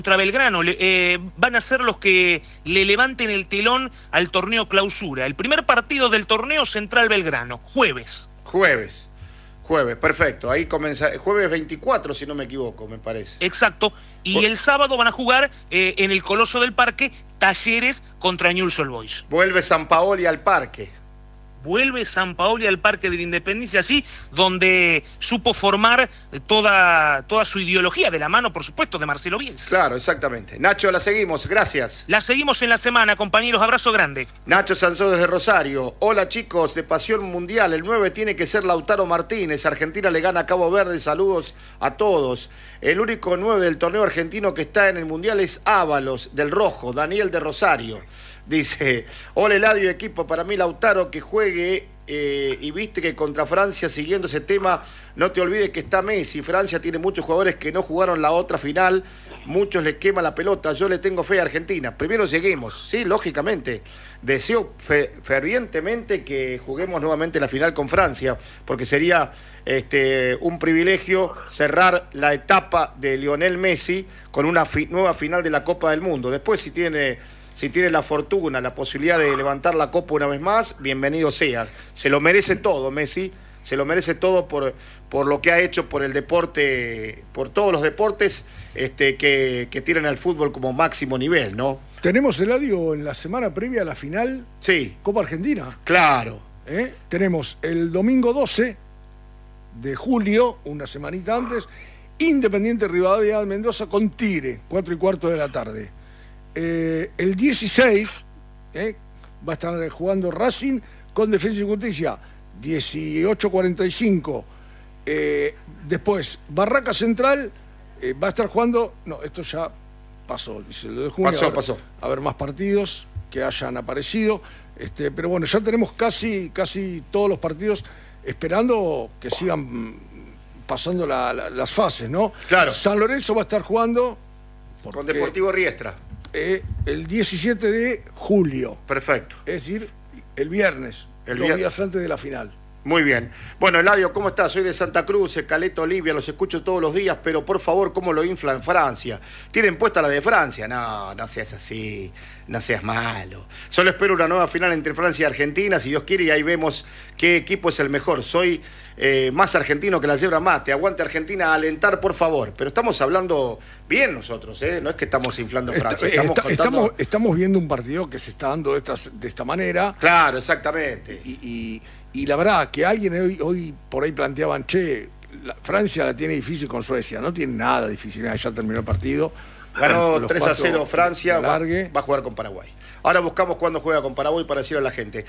contra Belgrano van a ser los que le levanten el telón al torneo clausura. El primer partido del torneo Central Belgrano, jueves. Jueves, perfecto. Ahí comienza, jueves 24, si no me equivoco, me parece. Exacto. Y el sábado van a jugar en el Coloso del Parque, Talleres contra Newell's Old Boys. Vuelve Sampaoli al parque. Vuelve Sampaoli al Parque de la Independencia, allí donde supo formar toda su ideología, de la mano, por supuesto, de Marcelo Bielsa. Claro, exactamente. Nacho, la seguimos, gracias. La seguimos en la semana, compañeros, abrazo grande. Nacho Sansó desde Rosario. Hola chicos, de Pasión Mundial, el 9 tiene que ser Lautaro Martínez. Argentina le gana a Cabo Verde, saludos a todos. El único 9 del torneo argentino que está en el Mundial es Ábalos, del Rojo, Daniel de Rosario. Dice, hola Eladio equipo, para mí Lautaro que juegue y viste que contra Francia, siguiendo ese tema, no te olvides que está Messi. Francia tiene muchos jugadores que no jugaron la otra final, muchos les quema la pelota, yo le tengo fe a Argentina. Primero lleguemos, sí, lógicamente. Deseo fervientemente que juguemos nuevamente la final con Francia, porque sería un privilegio cerrar la etapa de Lionel Messi con una nueva final de la Copa del Mundo. Después, si tiene la fortuna, la posibilidad de levantar la copa una vez más, bienvenido sea. Se lo merece todo, Messi. Se lo merece todo por lo que ha hecho por el deporte, por todos los deportes que tienen al fútbol como máximo nivel, ¿no? Tenemos, Eladio, en la semana previa a la final, sí, Copa Argentina. Claro. Tenemos el domingo 12 de julio, una semanita antes, Independiente Rivadavia de Mendoza con Tigre, 4:15 de la tarde. El 16 va a estar jugando Racing con Defensa y Justicia, 18:45. Después Barraca Central va a estar jugando, no, esto ya pasó, dice lo de junio. Pasó. A ver más partidos que hayan aparecido, pero bueno, ya tenemos casi todos los partidos esperando que sigan pasando las fases, ¿no? Claro. San Lorenzo va a estar jugando con Deportivo Riestra. El 17 de julio. Perfecto. Es decir, el viernes, dos días antes de la final. Muy bien. Bueno, Eladio, ¿cómo estás? Soy de Santa Cruz, Caleta, Olivia, los escucho todos los días, pero por favor, ¿cómo lo inflan Francia? ¿Tienen puesta la de Francia? No seas así, no seas malo. Solo espero una nueva final entre Francia y Argentina, si Dios quiere, y ahí vemos qué equipo es el mejor. Soy más argentino que la yebra mate. Aguante Argentina, alentar, por favor. Pero estamos hablando bien nosotros, no es que estamos inflando Francia. Estamos viendo un partido que se está dando de esta manera. Claro, exactamente. Y la verdad que alguien hoy por ahí planteaban, Francia la tiene difícil con Suecia. No tiene nada difícil, ya terminó el partido. Ganó 3-0 Francia, va a jugar con Paraguay. Ahora buscamos cuándo juega con Paraguay para decirle a la gente.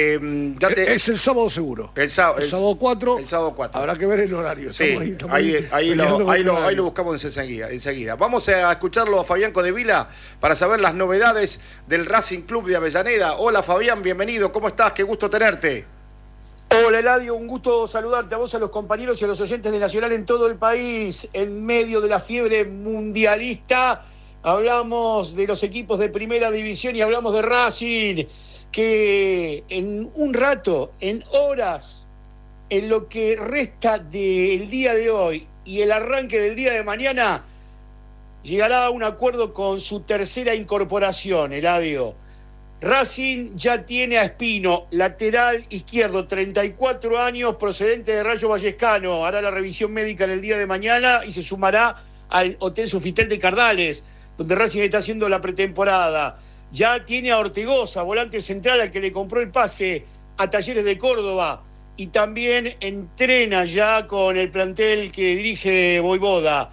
Es el sábado seguro. El sábado 4. El sábado 4. Habrá que ver el horario. Ahí lo buscamos enseguida. Vamos a escucharlo a Fabián Codevila para saber las novedades del Racing Club de Avellaneda. Hola Fabián, bienvenido. ¿Cómo estás? Qué gusto tenerte. Hola Eladio, un gusto saludarte a vos, a los compañeros y a los oyentes de Nacional en todo el país. En medio de la fiebre mundialista, hablamos de los equipos de primera división y hablamos de Racing, que en un rato, en horas, en lo que resta del día de hoy y el arranque del día de mañana, llegará a un acuerdo con su tercera incorporación, Eladio. Racing ya tiene a Espino, lateral izquierdo, 34 años, procedente de Rayo Vallecano. Hará la revisión médica en el día de mañana y se sumará al Hotel Sofitel de Cardales, donde Racing está haciendo la pretemporada. Ya tiene a Ortegoza, volante central al que le compró el pase a Talleres de Córdoba. Y también entrena ya con el plantel que dirige Voivoda.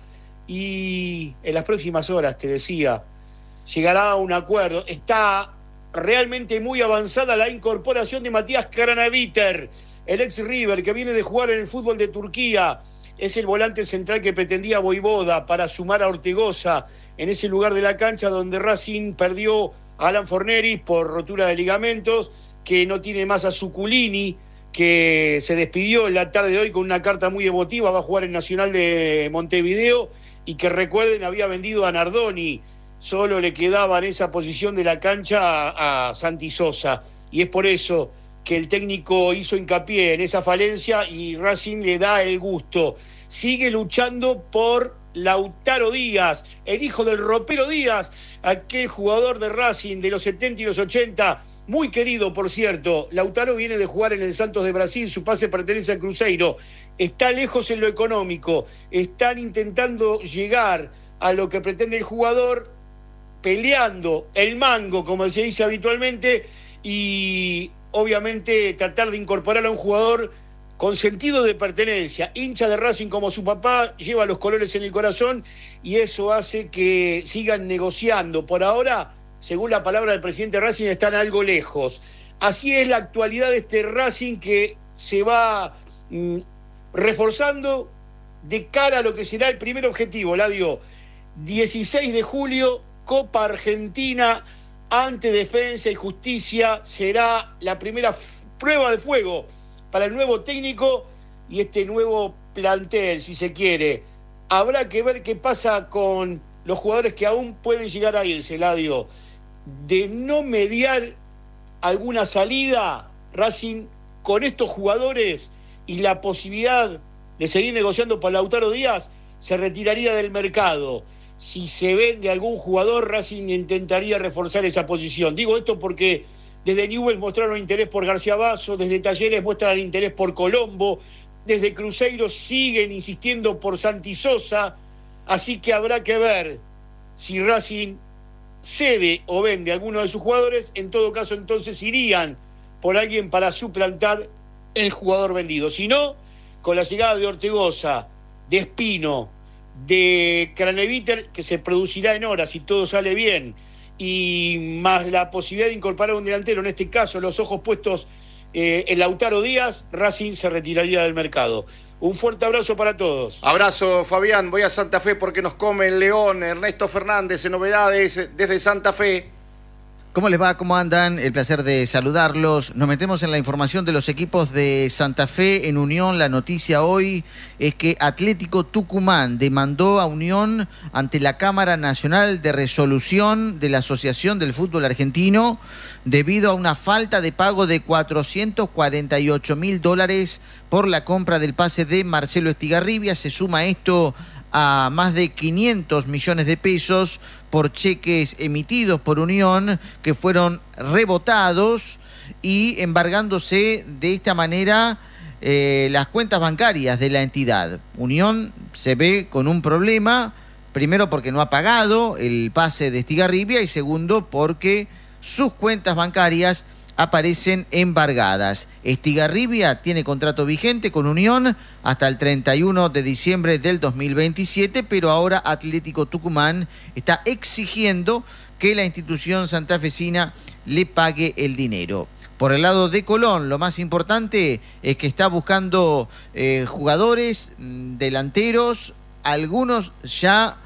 Y en las próximas horas, te decía, llegará a un acuerdo. Está realmente muy avanzada la incorporación de Matías Kranaviter, el ex River, que viene de jugar en el fútbol de Turquía. Es el volante central que pretendía Voivoda para sumar a Ortegoza en ese lugar de la cancha donde Racing perdió a Alan Forneri por rotura de ligamentos, que no tiene más a Zuculini, que se despidió en la tarde de hoy con una carta muy emotiva, va a jugar en Nacional de Montevideo, y que recuerden había vendido a Nardoni. Solo le quedaba en esa posición de la cancha a Santi Sosa, y es por eso que el técnico hizo hincapié en esa falencia y Racing le da el gusto. Sigue luchando por Lautaro Díaz, el hijo del ropero Díaz, aquel jugador de Racing de los 70 y los 80, muy querido, por cierto. Lautaro viene de jugar en el Santos de Brasil, su pase pertenece al Cruzeiro. Está lejos en lo económico, están intentando llegar a lo que pretende el jugador, peleando el mango, como se dice habitualmente, y obviamente tratar de incorporar a un jugador con sentido de pertenencia, hincha de Racing como su papá, lleva los colores en el corazón, y eso hace que sigan negociando. Por ahora, según la palabra del presidente Racing, están algo lejos. Así es la actualidad de este Racing, que se va reforzando de cara a lo que será el primer objetivo, Ladio. 16 de julio, Copa Argentina ante Defensa y Justicia. Será la primera prueba de fuego para el nuevo técnico y este nuevo plantel, si se quiere. Habrá que ver qué pasa con los jugadores que aún pueden llegar a irse, Ladio. De no mediar alguna salida, Racing, con estos jugadores y la posibilidad de seguir negociando por Lautaro Díaz, se retiraría del mercado. Si se vende algún jugador, Racing intentaría reforzar esa posición. Digo esto porque desde Newell's mostraron interés por García Basso, desde Talleres muestran interés por Colombo, desde Cruzeiro siguen insistiendo por Santi Sosa, así que habrá que ver si Racing cede o vende a alguno de sus jugadores. En todo caso, entonces irían por alguien para suplantar el jugador vendido. Si no, con la llegada de Ortegoza, de Espino, de Craneviter, que se producirá en horas si todo sale bien, y más la posibilidad de incorporar un delantero, en este caso los ojos puestos en Lautaro Díaz, Racing se retiraría del mercado. Un fuerte abrazo para todos. Abrazo, Fabián. Voy a Santa Fe porque nos come el León. Ernesto Fernández, en novedades desde Santa Fe. ¿Cómo les va? ¿Cómo andan? El placer de saludarlos. Nos metemos en la información de los equipos de Santa Fe. En Unión, la noticia hoy es que Atlético Tucumán demandó a Unión ante la Cámara Nacional de Resolución de la Asociación del Fútbol Argentino debido a una falta de pago de $448.000 por la compra del pase de Marcelo Estigarribia. Se suma esto a más de 500 millones de pesos por cheques emitidos por Unión que fueron rebotados y embargándose de esta manera las cuentas bancarias de la entidad. Unión se ve con un problema, primero porque no ha pagado el pase de Estigarribia y segundo porque sus cuentas bancarias aparecen embargadas. Estigarribia tiene contrato vigente con Unión hasta el 31 de diciembre del 2027, pero ahora Atlético Tucumán está exigiendo que la institución santafesina le pague el dinero. Por el lado de Colón, lo más importante es que está buscando jugadores, delanteros, algunos ya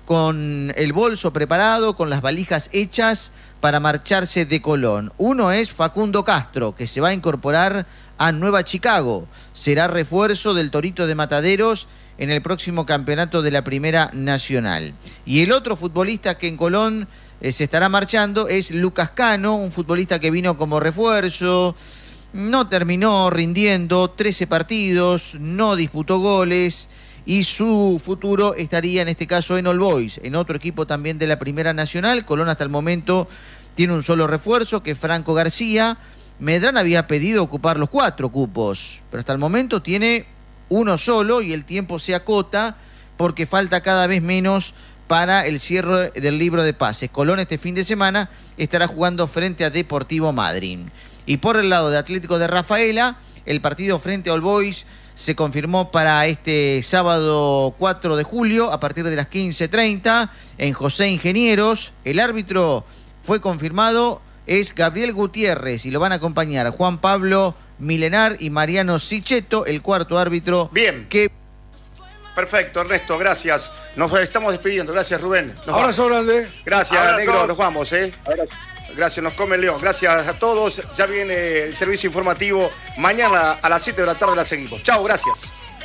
con el bolso preparado, con las valijas hechas para marcharse de Colón. Uno es Facundo Castro, que se va a incorporar a Nueva Chicago. Será refuerzo del Torito de Mataderos en el próximo campeonato de la Primera Nacional. Y el otro futbolista que en Colón se estará marchando es Lucas Cano, un futbolista que vino como refuerzo, no terminó rindiendo, 13 partidos, no disputó goles, y su futuro estaría en este caso en All Boys, en otro equipo también de la Primera Nacional. Colón hasta el momento tiene un solo refuerzo, que es Franco García. Medrano había pedido ocupar los 4 cupos, pero hasta el momento tiene uno solo y el tiempo se acota porque falta cada vez menos para el cierre del libro de pases. Colón este fin de semana estará jugando frente a Deportivo Madryn. Y por el lado de Atlético de Rafaela, el partido frente a All Boys se confirmó para este sábado 4 de julio a partir de las 15:30 en José Ingenieros. El árbitro fue confirmado, es Gabriel Gutiérrez, y lo van a acompañar Juan Pablo Milenar y Mariano Sichetto, el cuarto árbitro. Bien. Perfecto, Ernesto, gracias. Nos estamos despidiendo. Gracias, Rubén. Abrazo grande. Gracias, Abrazo. negro. Nos vamos, Abrazo. Gracias, nos come el León. Gracias a todos. Ya viene el servicio informativo. Mañana a las 7 de la tarde la seguimos. Chao, gracias.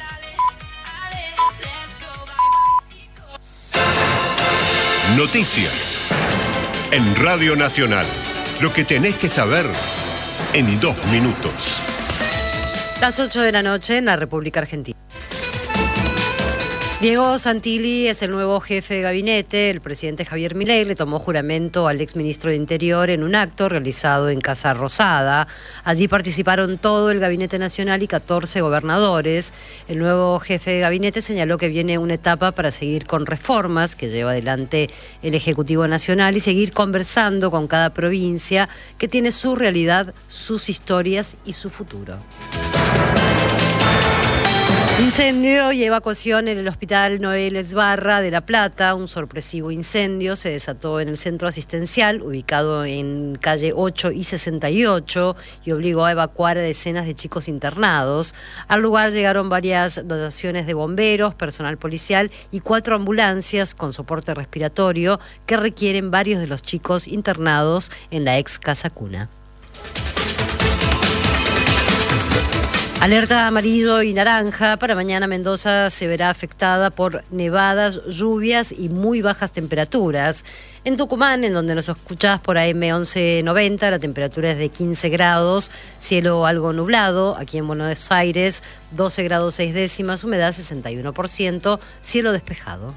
Noticias en Radio Nacional. Lo que tenés que saber en 2 minutos. Las 8 de la noche en la República Argentina. Diego Santilli es el nuevo jefe de gabinete. El presidente Javier Milei le tomó juramento al exministro de Interior en un acto realizado en Casa Rosada. Allí participaron todo el Gabinete Nacional y 14 gobernadores. El nuevo jefe de gabinete señaló que viene una etapa para seguir con reformas que lleva adelante el Ejecutivo Nacional y seguir conversando con cada provincia que tiene su realidad, sus historias y su futuro. Incendio y evacuación en el Hospital Noel Esbarra de La Plata. Un sorpresivo incendio se desató en el centro asistencial, ubicado en calle 8 y 68, y obligó a evacuar a decenas de chicos internados. Al lugar llegaron varias dotaciones de bomberos, personal policial y 4 ambulancias con soporte respiratorio que requieren varios de los chicos internados en la ex Casa Cuna. Alerta amarillo y naranja. Para mañana Mendoza se verá afectada por nevadas, lluvias y muy bajas temperaturas. En Tucumán, en donde nos escuchás por AM 1190, la temperatura es de 15 grados, cielo algo nublado. Aquí en Buenos Aires, 12 grados 6 décimas, humedad 61%, cielo despejado.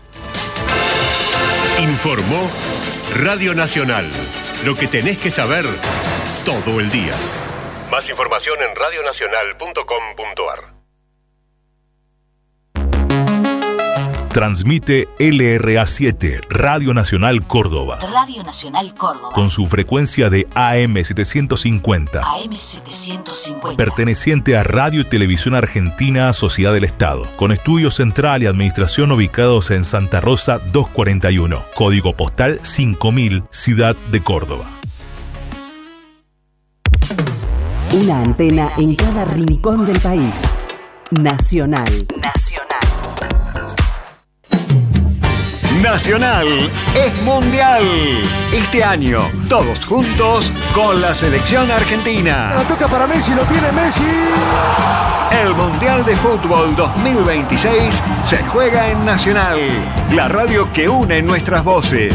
Informó Radio Nacional. Lo que tenés que saber todo el día. Más información en radionacional.com.ar. Transmite LRA7, Radio Nacional Córdoba. Radio Nacional Córdoba. Con su frecuencia de AM750. AM750. Perteneciente a Radio y Televisión Argentina, Sociedad del Estado. Con estudio central y administración ubicados en Santa Rosa 241. Código postal 5000, Ciudad de Córdoba. Una antena en cada rincón del país. Nacional. Nacional es mundial. Este año, todos juntos con la selección argentina. La toca para Messi, lo tiene Messi. El Mundial de Fútbol 2026 se juega en Nacional, la radio que une nuestras voces.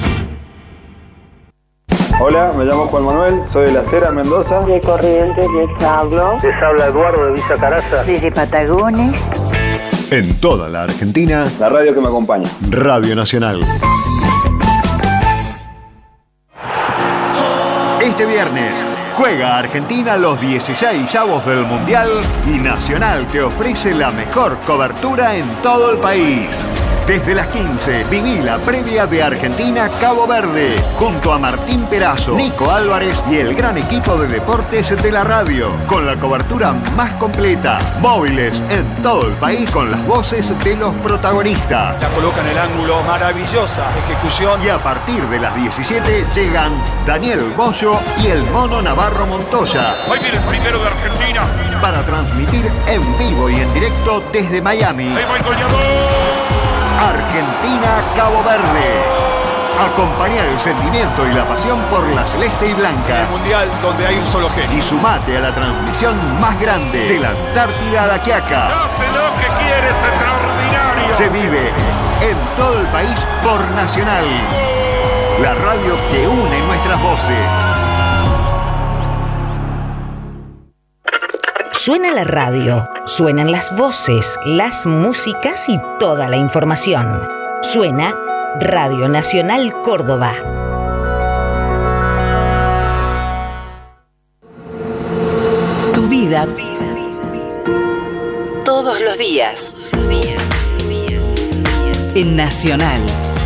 Hola, me llamo Juan Manuel, soy de La Cera, Mendoza. De Corrientes, les hablo. Les habla Eduardo de Villa Caraza. Desde Patagones. En toda la Argentina, la radio que me acompaña. Radio Nacional. Este viernes juega Argentina los 16avos del Mundial y Nacional te ofrece la mejor cobertura en todo el país. Desde las 15, viví la previa de Argentina-Cabo Verde, junto a Martín Perazo, Nico Álvarez y el gran equipo de deportes de la radio, con la cobertura más completa, móviles en todo el país con las voces de los protagonistas. La coloca en el ángulo, maravillosa ejecución. Y a partir de las 17 llegan Daniel Bollo y el Mono Navarro Montoya. Hoy viene el primero de Argentina. Para transmitir en vivo y en directo desde Miami. Ahí va el goleador. Argentina-Cabo Verde. Acompaña el sentimiento y la pasión por la celeste y blanca. En el Mundial donde hay un solo genio. Y sumate a la transmisión más grande de la Antártida a la Quiaca. Hace lo que quiere, es extraordinario. Se vive en todo el país por Nacional. La radio que une nuestras voces. Suena la radio, suenan las voces, las músicas y toda la información. Suena Radio Nacional Córdoba. Tu vida. Todos los días. En Nacional.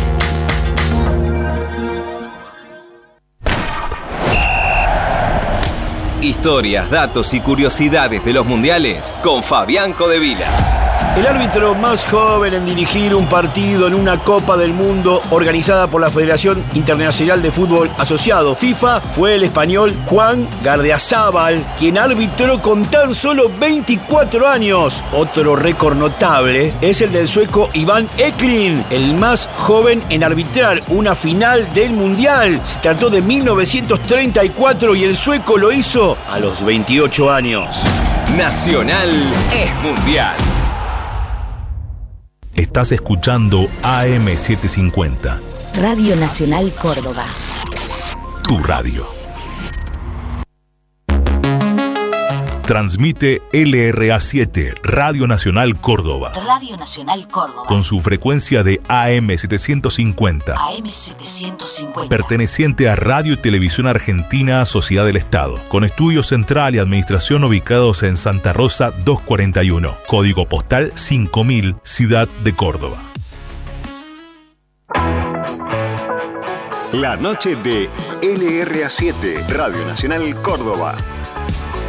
Historias, datos y curiosidades de los mundiales con Fabián Codevila. El árbitro más joven en dirigir un partido en una Copa del Mundo organizada por la Federación Internacional de Fútbol Asociado, FIFA, fue el español Juan Gardiazabal, quien arbitró con tan solo 24 años. Otro récord notable es el del sueco Iván Eklund, el más joven en arbitrar una final del Mundial. Se trató de 1934 y el sueco lo hizo a los 28 años. Nacional es mundial. Estás escuchando AM750. Radio Nacional Córdoba. Tu radio. Transmite LRA7, Radio Nacional Córdoba. Radio Nacional Córdoba. Con su frecuencia de AM750. AM750. Perteneciente a Radio y Televisión Argentina, Sociedad del Estado. Con estudio central y administración ubicados en Santa Rosa 241. Código postal 5000, Ciudad de Córdoba. La noche de LRA7, Radio Nacional Córdoba.